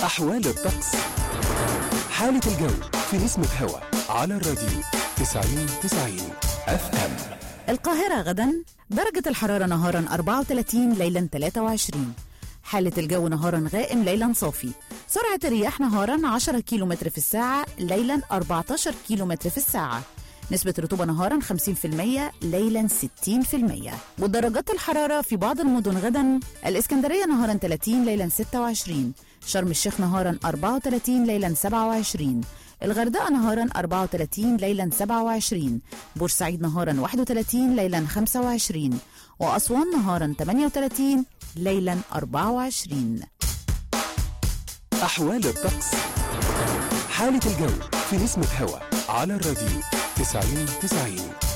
أحوال الطقس. حالة الجو في نسمة هوا على الراديو 90 اف ام. القاهرة غدا درجة الحرارة نهارا 34 ليلا 23. حالة الجو نهارا غائم ليلا صافي. سرعة الرياح نهارا 10 كيلومتر في الساعة ليلا 14 كيلومتر في الساعة. نسبة رطوبة نهارا 50% ليلا 60%. ودرجات الحرارة في بعض المدن غدا: الإسكندرية نهارا 30 ليلا 26، شرم الشيخ نهارا 34 ليلا 27، الغردقة نهارا 34 ليلا 27، بورسعيد نهارا 31 ليلا 25، وأسوان نهارا 38 ليلا 24. أحوال الطقس. حالة الجو في نسمة هوا على الراديو 90.